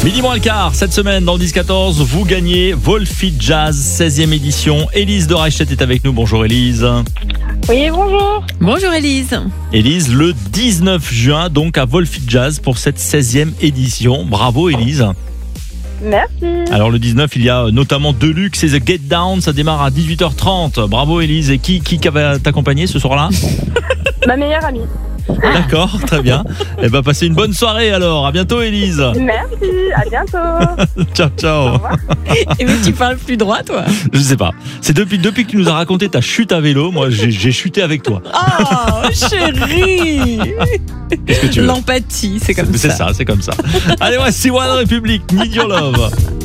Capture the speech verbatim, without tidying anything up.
Midi moins le quart, cette semaine dans le dix quatorze, vous gagnez Wolfie Jazz, seizième édition. Élise de Reichstedt est avec nous. Bonjour Élise. Oui, bonjour. Bonjour Élise. Élise, le dix-neuf juin, donc à Wolfie Jazz pour cette seizième édition. Bravo Élise. Merci. Alors le dix-neuf, il y a notamment Deluxe et The Get Down, ça démarre à dix-huit heures trente. Bravo Élise. Et qui, qui va t'accompagner ce soir-là? Ma meilleure amie. D'accord, très bien. Et bah passez une bonne soirée alors. À bientôt Élise. Merci, à bientôt. Ciao, ciao. Au revoir. Et mais tu parles plus droit toi. Je sais pas. C'est depuis, depuis que tu nous as raconté ta chute à vélo, moi j'ai, j'ai chuté avec toi. Oh chérie. Qu'est-ce que tu veux? L'empathie, c'est comme C'est ça. ça, c'est comme ça. Allez, voici One Republic, Need Your Love.